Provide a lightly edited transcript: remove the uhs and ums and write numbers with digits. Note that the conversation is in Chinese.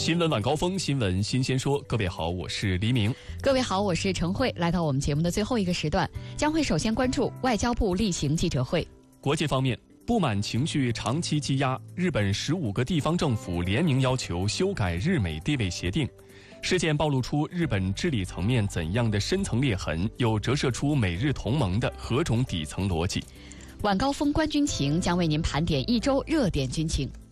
新闻晚高峰，新闻新鲜说。各位好，我是黎明。 各位好，我是陈慧。来到我们节目的最后一个时段，将会首先关注外交部例行记者会。 国际方面，不满情绪长期积压，日本15个地方政府联名要求修改日美地位协定。事件暴露出日本治理层面怎样的深层裂痕，又折射出美日同盟的何种底层逻辑。 晚高峰观军情将为您盘点一周热点军情。